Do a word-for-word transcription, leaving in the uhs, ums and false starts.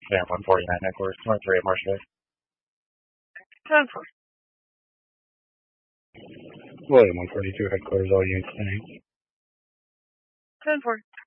Yeah, one forty-nine headquarters, one three at Marsh Bay. ten four. William one forty-two headquarters, all units ten eight. ten four.